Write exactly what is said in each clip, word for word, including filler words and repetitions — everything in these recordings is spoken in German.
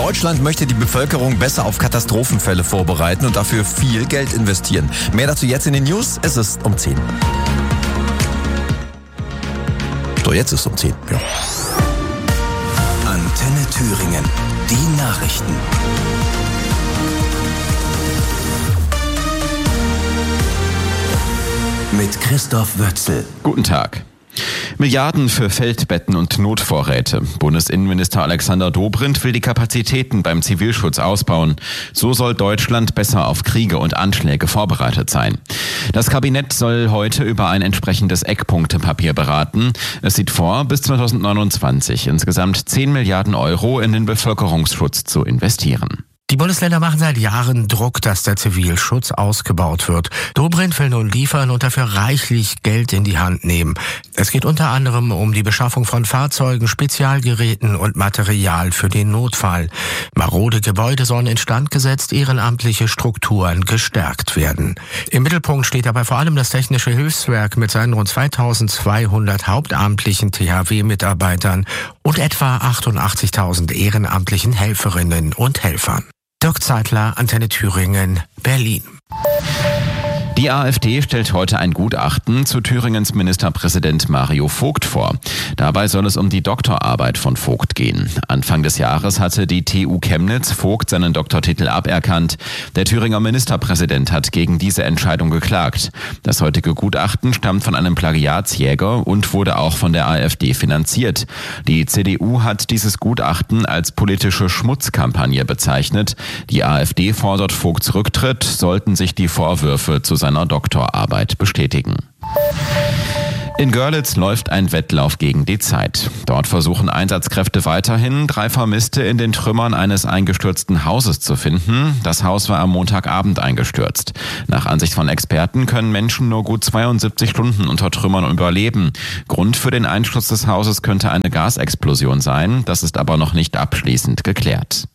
Deutschland möchte die Bevölkerung besser auf Katastrophenfälle vorbereiten und dafür viel Geld investieren. Mehr dazu jetzt in den News. Es ist um zehn. So, jetzt ist es um zehn. Ja. Antenne Thüringen. Die Nachrichten. Mit Christoph Wötzel. Guten Tag. Milliarden für Feldbetten und Notvorräte. Bundesinnenminister Alexander Dobrindt will die Kapazitäten beim Zivilschutz ausbauen. So soll Deutschland besser auf Kriege und Anschläge vorbereitet sein. Das Kabinett soll heute über ein entsprechendes Eckpunktepapier beraten. Es sieht vor, bis zweitausendneunundzwanzig insgesamt zehn Milliarden Euro in den Bevölkerungsschutz zu investieren. Die Bundesländer machen seit Jahren Druck, dass der Zivilschutz ausgebaut wird. Dobrindt will nun liefern und dafür reichlich Geld in die Hand nehmen. Es geht unter anderem um die Beschaffung von Fahrzeugen, Spezialgeräten und Material für den Notfall. Marode Gebäude sollen instand gesetzt, ehrenamtliche Strukturen gestärkt werden. Im Mittelpunkt steht dabei vor allem das Technische Hilfswerk mit seinen rund zweitausendzweihundert hauptamtlichen T H W-Mitarbeitern und etwa achtundachtzigtausend ehrenamtlichen Helferinnen und Helfern. Dirk Zeitler, Antenne Thüringen, Berlin. Die AfD stellt heute ein Gutachten zu Thüringens Ministerpräsident Mario Vogt vor. Dabei soll es um die Doktorarbeit von Vogt gehen. Anfang des Jahres hatte die T U Chemnitz Vogt seinen Doktortitel aberkannt. Der Thüringer Ministerpräsident hat gegen diese Entscheidung geklagt. Das heutige Gutachten stammt von einem Plagiatsjäger und wurde auch von der AfD finanziert. Die C D U hat dieses Gutachten als politische Schmutzkampagne bezeichnet. Die AfD fordert Vogts Rücktritt, sollten sich die Vorwürfe zu seiner Doktorarbeit bestätigen. In Görlitz läuft ein Wettlauf gegen die Zeit. Dort versuchen Einsatzkräfte weiterhin, drei Vermisste in den Trümmern eines eingestürzten Hauses zu finden. Das Haus war am Montagabend eingestürzt. Nach Ansicht von Experten können Menschen nur gut zweiundsiebzig Stunden unter Trümmern überleben. Grund für den Einsturz des Hauses könnte eine Gasexplosion sein. Das ist aber noch nicht abschließend geklärt.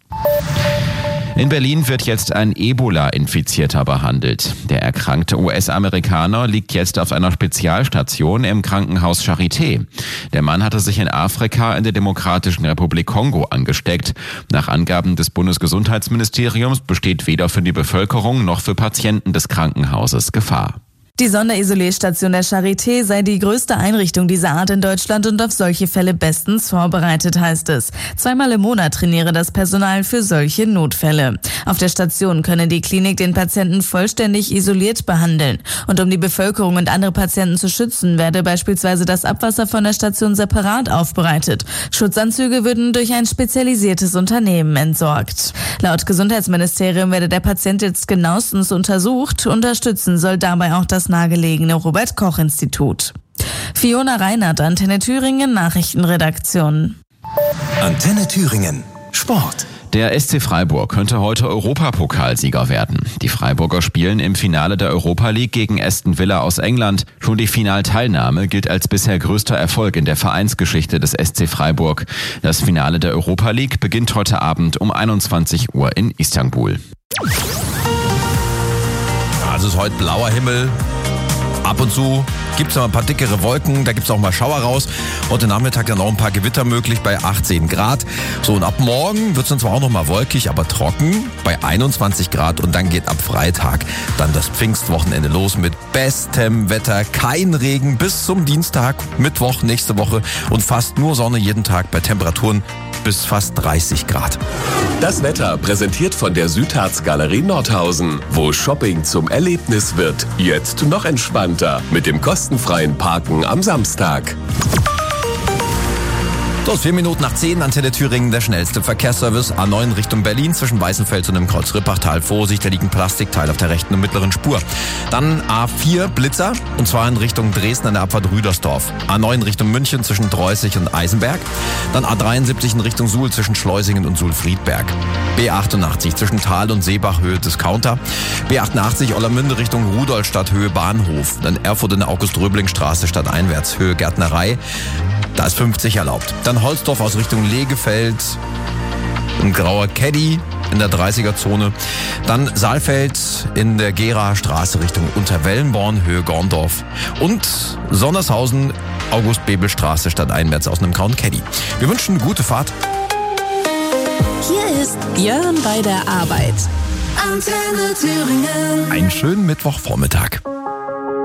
In Berlin wird jetzt ein Ebola-Infizierter behandelt. Der erkrankte U S-Amerikaner liegt jetzt auf einer Spezialstation im Krankenhaus Charité. Der Mann hatte sich in Afrika in der Demokratischen Republik Kongo angesteckt. Nach Angaben des Bundesgesundheitsministeriums besteht weder für die Bevölkerung noch für Patienten des Krankenhauses Gefahr. Die Sonderisolierstation der Charité sei die größte Einrichtung dieser Art in Deutschland und auf solche Fälle bestens vorbereitet, heißt es. Zweimal im Monat trainiere das Personal für solche Notfälle. Auf der Station könne die Klinik den Patienten vollständig isoliert behandeln. Und um die Bevölkerung und andere Patienten zu schützen, werde beispielsweise das Abwasser von der Station separat aufbereitet. Schutzanzüge würden durch ein spezialisiertes Unternehmen entsorgt. Laut Gesundheitsministerium werde der Patient jetzt genauestens untersucht. Unterstützen soll dabei auch das nahegelegene Robert-Koch-Institut. Fiona Reinhardt, Antenne Thüringen, Nachrichtenredaktion. Antenne Thüringen, Sport. Der S C Freiburg könnte heute Europapokalsieger werden. Die Freiburger spielen im Finale der Europa League gegen Aston Villa aus England. Schon die Finalteilnahme gilt als bisher größter Erfolg in der Vereinsgeschichte des S C Freiburg. Das Finale der Europa League beginnt heute Abend um einundzwanzig Uhr in Istanbul. Also es ist heute blauer Himmel. Ab und zu gibt es noch ein paar dickere Wolken, da gibt es auch mal Schauer raus. Heute Nachmittag dann auch ein paar Gewitter möglich bei achtzehn Grad. So, und ab morgen wird es dann zwar auch noch mal wolkig, aber trocken bei einundzwanzig Grad. Und dann geht ab Freitag dann das Pfingstwochenende los mit bestem Wetter. Kein Regen bis zum Dienstag, Mittwoch nächste Woche und fast nur Sonne jeden Tag bei Temperaturen bis fast dreißig Grad. Das Wetter präsentiert von der Südharz Galerie Nordhausen, wo Shopping zum Erlebnis wird. Jetzt noch entspannter mit dem kostenfreien Parken am Samstag. So, vier Minuten nach zehn, Antenne Thüringen, der schnellste Verkehrsservice. A neun Richtung Berlin zwischen Weißenfels und dem Kreuz Rippachtal. Vorsicht, da liegt ein Plastikteil auf der rechten und mittleren Spur. Dann A vier Blitzer, und zwar in Richtung Dresden an der Abfahrt Rüdersdorf. A neun Richtung München zwischen Dreußig und Eisenberg. Dann A dreiundsiebzig in Richtung Suhl zwischen Schleusingen und Suhl-Friedberg. B achtundachtzig zwischen Thal und Seebach Höhe Discounter. B achtundachtzig Ollermünde Richtung Rudolstadt Höhe Bahnhof. Dann Erfurt in der August-Röbling-Straße stadteinwärts Höhe Gärtnerei. Da ist fünfzig erlaubt. Dann Holzdorf aus Richtung Legefeld, ein grauer Caddy in der dreißiger-Zone. Dann Saalfeld in der Geraer Straße Richtung Unterwellenborn, Höhe Gorndorf. Und Sonnershausen, August-Bebel-Straße stadteinwärts aus einem grauen Caddy. Wir wünschen eine gute Fahrt. Hier ist Björn bei der Arbeit. Antenne Thüringen. Einen schönen Mittwochvormittag.